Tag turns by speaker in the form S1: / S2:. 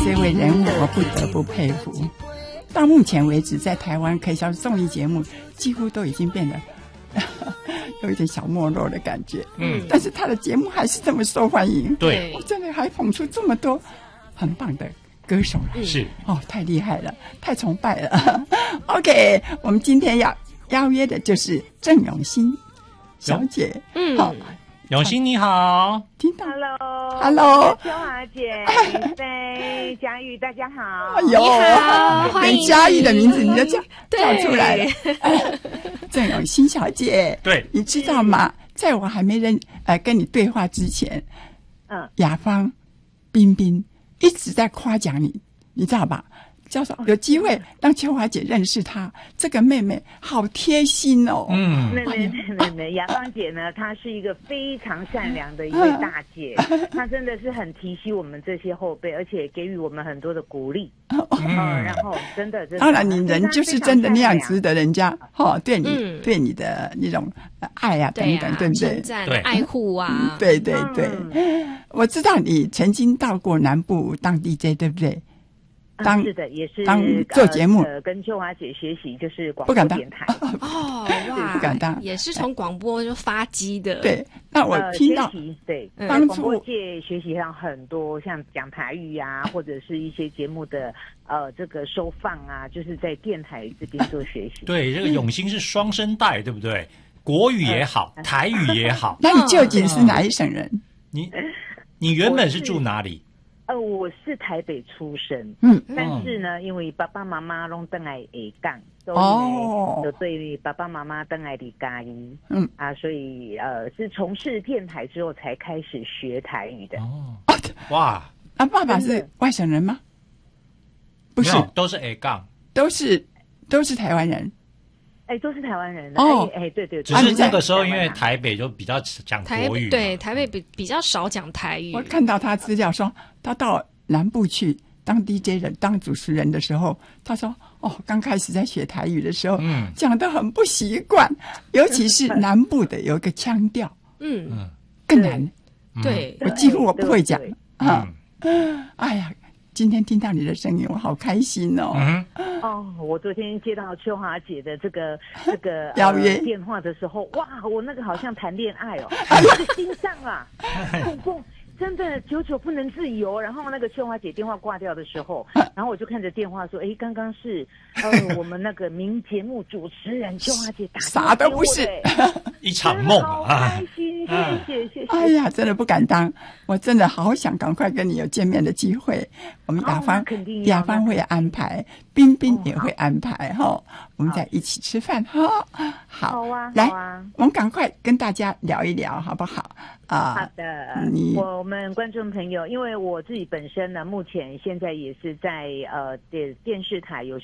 S1: 这位人物我不得不佩服。到目前为止，在台湾可以说综艺节目几乎都已经变得有一点小没落的感觉。但是他的节目还是这么受欢迎。
S2: 对，
S1: 我真的还捧出这么多很棒的歌手来。
S2: 是
S1: 太厉害了，太崇拜了。OK， 我们今天要邀约的就是郑永新小姐。好，
S2: 永新你好。
S1: 听到
S3: Hello， 秋华姐、飞、佳玉，大家好。
S1: 你好，
S4: 欢迎
S1: 连佳玉的名字你就叫出来了。郑永新小姐，
S2: 对，
S1: 你知道吗？在我还没跟你对话之前，雅芳、彬彬一直在夸奖你，你知道吧？教授有机会让秋华姐认识她，这个妹妹好贴心哦。
S3: 妹，雅芳姐呢，她是一个非常善良的一位大姐，她真的是很提携我们这些后辈，而且给予我们很多的鼓励。然后真的，
S1: 当然你人就是真的那样子的人家，对你的那种爱啊等等，对不对？
S4: 称赞、爱护啊，
S1: 对。我知道你曾经到过南部当 DJ， 对不对？
S3: 是的，也是
S1: 当做节目，
S3: 跟秋华姐学习，就是广播电台。
S4: 哇，
S1: 不敢当，
S4: 也是从广播就发迹的。
S1: 对，那我听到
S3: 对，
S1: 当
S3: 广播界学习上很多，像讲台语啊，或者是一些节目的这个收放啊，就是在电台这边做学习。
S2: 对，这个永新是双声带，对不对？国语也好，台语也好。
S1: 那你究竟是哪一省人？
S2: 你原本是住哪里？
S3: 我是台北出生，但是呢，因为爸爸妈妈拢登来下港，所以呢，就对爸爸妈妈登来的嘉义，所以是从事电台之后才开始学台语的。
S2: 哇，
S1: 爸爸是外省人吗？不是，
S2: 都是下港，
S1: 都是台湾人。
S3: 都是台湾人的对，
S2: 只是那个时候因为台北就比较讲国语，
S4: 对，台北比较少讲台语。
S1: 我看到他资料说，他到南部去当 DJ 人、当主持人的时候，他说刚开始在学台语的时候，讲得很不习惯，尤其是南部的有一个腔调，更难。
S4: 对，
S1: 我几乎我不会讲哎呀。今天听到你的声音，我好开心哦！
S3: 我昨天接到秋华姐的这个
S1: 邀约
S3: 电话的时候，哇，我那个好像谈恋爱我的心上啊，真的久久不能自由。然后那个秋华姐电话挂掉的时候，然后我就看着电话说：“刚刚是我们那个名节目主持人秋华姐打
S1: 啥都不是，
S2: 一场梦
S3: 啊！”好开心，谢谢。
S1: 哎呀，真的不敢当，我真的好想赶快跟你有见面的机会。我们雅芳会安排，彬彬也会安排我们再一起吃饭好
S3: 啊，
S1: 来，我们赶快跟大家聊一聊，好不好？
S3: 好的，我们观众朋友，因为我自己本身呢，目前现在也是在电视台有